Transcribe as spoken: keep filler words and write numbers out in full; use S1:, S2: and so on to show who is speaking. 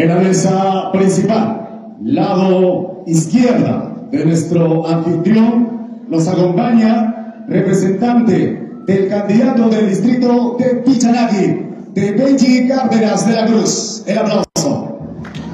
S1: En la mesa principal, lado izquierda de nuestro anfitrión, nos acompaña representante del candidato del distrito de Pichanagui, de Benji Cárdenas de la Cruz. El aplauso.